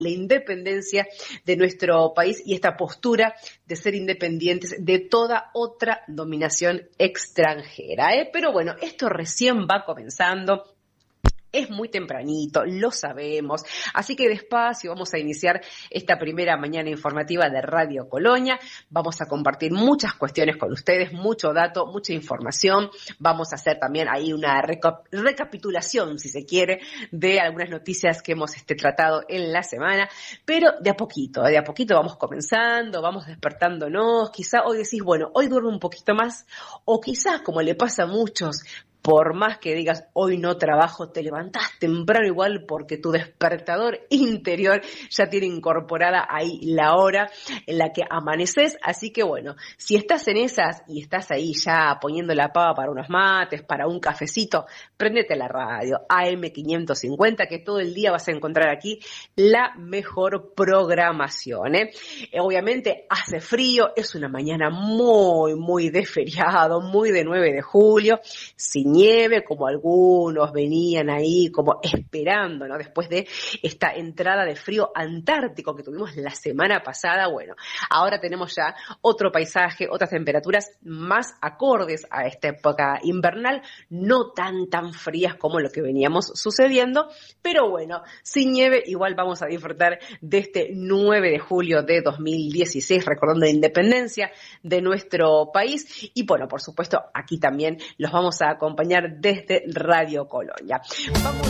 la independencia de nuestro país y esta postura de ser independientes de toda otra dominación extranjera, ¿eh? Pero bueno, esto recién va comenzando. Es muy tempranito, lo sabemos, así que despacio vamos a iniciar esta primera mañana informativa de Radio Colonia. Vamos a compartir muchas cuestiones con ustedes, mucho dato, mucha información. Vamos a hacer también ahí una recapitulación, si se quiere, de algunas noticias que hemos tratado en la semana, pero de a poquito vamos comenzando, vamos despertándonos. Quizá hoy decís, bueno, hoy duermo un poquito más, o quizás, como le pasa a muchos, por más que digas, hoy no trabajo, te levantás temprano igual porque tu despertador interior ya tiene incorporada ahí la hora en la que amaneces. Así que bueno, si estás en esas y estás ahí ya poniendo la pava para unos mates, para un cafecito, préndete la radio AM550, que todo el día vas a encontrar aquí la mejor programación, ¿eh? Obviamente hace frío, es una mañana muy de feriado, muy de 9 de julio, sin nieve, como algunos venían ahí como esperando, ¿no? Después de esta entrada de frío antártico que tuvimos la semana pasada. Bueno, ahora tenemos ya otro paisaje, otras temperaturas más acordes a esta época invernal, no tan frías como lo que veníamos sucediendo, pero bueno, sin nieve igual vamos a disfrutar de este 9 de julio de 2016, recordando la independencia de nuestro país. Y bueno, por supuesto, aquí también los vamos a acompañar desde Radio Colonia. Vamos